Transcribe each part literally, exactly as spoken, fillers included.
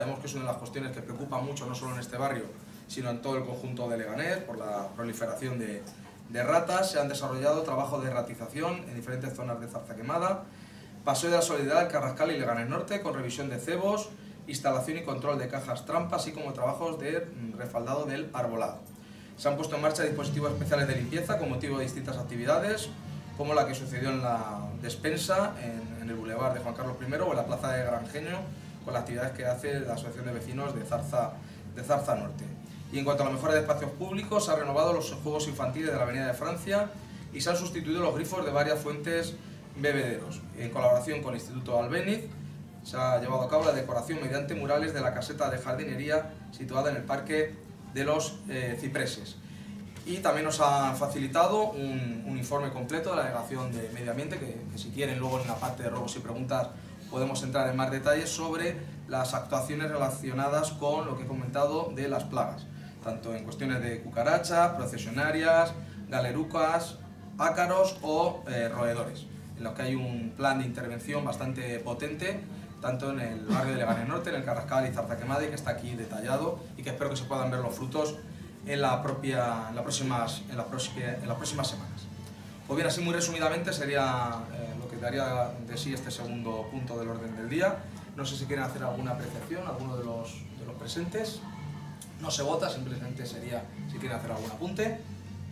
Sabemos que es una de las cuestiones que preocupa mucho, no solo en este barrio, sino en todo el conjunto de Leganés, por la proliferación de, de ratas. Se han desarrollado trabajos de ratización en diferentes zonas de Zarza Quemada, Paseo de la Solidaridad, Carrascal y Leganés Norte, con revisión de cebos, instalación y control de cajas trampa, así como trabajos de refaldado del arbolado. Se han puesto en marcha dispositivos especiales de limpieza con motivo de distintas actividades, como la que sucedió en la despensa, en, en el Boulevard de Juan Carlos primero o en la Plaza de Granjeño, con las actividades que hace la Asociación de Vecinos de Zarza, de Zarza Norte. Y en cuanto a la mejora de espacios públicos, se han renovado los juegos infantiles de la Avenida de Francia y se han sustituido los grifos de varias fuentes bebederos. En colaboración con el Instituto Albéniz, se ha llevado a cabo la decoración mediante murales de la caseta de jardinería situada en el Parque de los eh, Cipreses. Y también nos ha facilitado un, un informe completo de la Delegación de Medio Ambiente, que, que si quieren luego en la parte de ruegos y preguntas podemos entrar en más detalles sobre las actuaciones relacionadas con lo que he comentado de las plagas, tanto en cuestiones de cucarachas, procesionarias, galerucas, ácaros o eh, roedores, en los que hay un plan de intervención bastante potente, tanto en el barrio de Leganés Norte, en el Carrascal y Zarza Quemada, que está aquí detallado y que espero que se puedan ver los frutos en, la propia, en, las, próximas, en, las, en las próximas semanas. Pues bien, así muy resumidamente sería eh, lo que daría de sí este segundo punto del orden del día. No sé si quieren hacer alguna apreciación, alguno de los, de los presentes. No se vota, simplemente sería si quieren hacer algún apunte.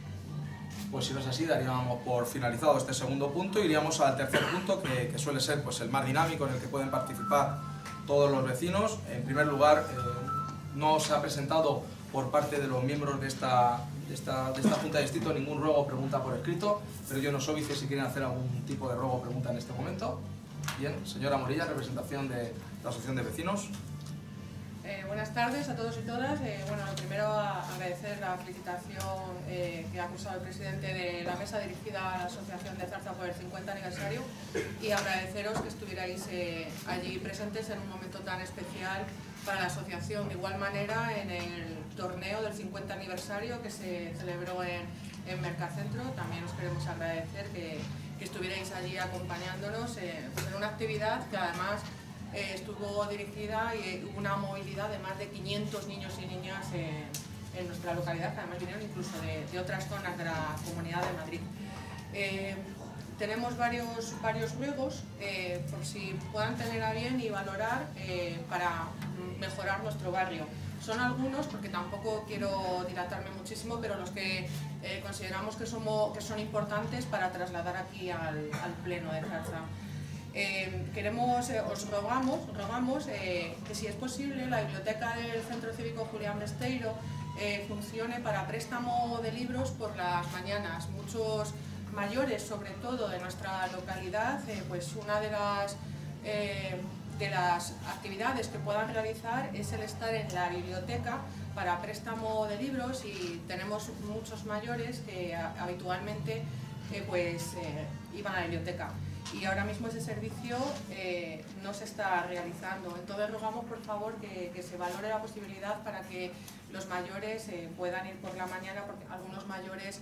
Pues si no es así, daríamos por finalizado este segundo punto y iríamos al tercer punto, que, que suele ser pues, el más dinámico, en el que pueden participar todos los vecinos. En primer lugar, eh, no se ha presentado por parte de los miembros de esta, de, esta, de esta Junta de Distrito ningún ruego o pregunta por escrito, pero yo no soy vice si quieren hacer algún tipo de ruego o pregunta en este momento. Bien, señora Morilla, representación de la Asociación de Vecinos. Eh, buenas tardes a todos y todas. Eh, bueno, lo primero a agradecer la felicitación eh, que ha cursado el presidente de la mesa dirigida a la Asociación de Zarza por el cincuenta aniversario y agradeceros que estuvierais eh, allí presentes en un momento tan especial para la asociación. De igual manera, en el torneo del cincuenta aniversario que se celebró en, en Mercacentro, también os queremos agradecer que, que estuvierais allí acompañándonos eh, pues en una actividad que además Eh, estuvo dirigida y hubo una movilidad de más de quinientos niños y niñas en, en nuestra localidad, que además vinieron incluso de, de otras zonas de la Comunidad de Madrid. Eh, tenemos varios, varios ruegos, eh, por si puedan tener a bien y valorar eh, para mejorar nuestro barrio. Son algunos, porque tampoco quiero dilatarme muchísimo, pero los que eh, consideramos que, somos, que son importantes para trasladar aquí al, al Pleno de Zarza. Eh, queremos, eh, os rogamos, rogamos eh, que si es posible la biblioteca del Centro Cívico Julián Besteiro eh, funcione para préstamo de libros por las mañanas. Muchos mayores, sobre todo de nuestra localidad, eh, pues una de las, eh, de las actividades que puedan realizar es el estar en la biblioteca para préstamo de libros, y tenemos muchos mayores que a, habitualmente eh, pues, eh, iban a la biblioteca. Y ahora mismo ese servicio eh, no se está realizando. Entonces rogamos por favor que, que se valore la posibilidad para que los mayores eh, puedan ir por la mañana, porque algunos mayores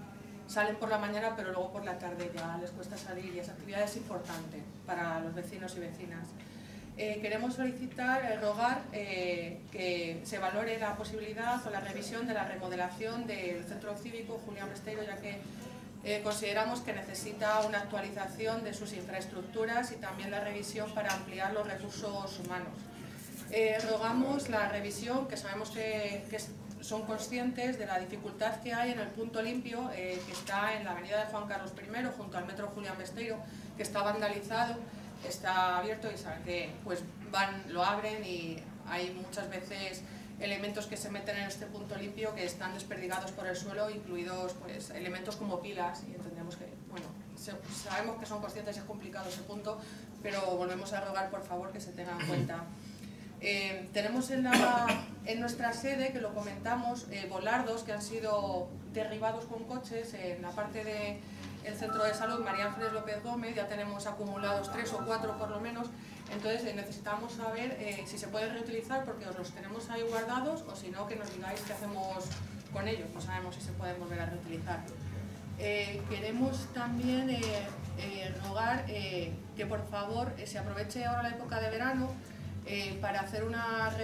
salen por la mañana pero luego por la tarde ya les cuesta salir, y esa actividad es importante para los vecinos y vecinas. Eh, queremos solicitar, eh, rogar eh, que se valore la posibilidad o la revisión de la remodelación del Centro Cívico Julián Besteiro, ya que Eh, consideramos que necesita una actualización de sus infraestructuras y también la revisión para ampliar los recursos humanos. Eh, rogamos la revisión, que sabemos que, que son conscientes de la dificultad que hay en el punto limpio, eh, que está en la avenida de Juan Carlos primero, junto al metro Julián Besteiro, que está vandalizado, está abierto y saben que pues, van, lo abren y hay muchas veces elementos que se meten en este punto limpio que están desperdigados por el suelo, incluidos pues, elementos como pilas, y entendemos que, bueno, sabemos que son conscientes, es complicado ese punto, pero volvemos a rogar por favor que se tenga en cuenta. Eh, tenemos en, la, en nuestra sede, que lo comentamos, eh, volardos que han sido derribados con coches en la parte de el centro de salud María Ángeles López Gómez. Ya tenemos acumulados tres o cuatro por lo menos, entonces eh, necesitamos saber eh, si se pueden reutilizar, porque os los tenemos ahí guardados, o si no, que nos digáis qué hacemos con ellos, no sabemos si se pueden volver a reutilizar. Eh, queremos también eh, eh, rogar eh, que por favor eh, se aproveche ahora la época de verano eh, para hacer una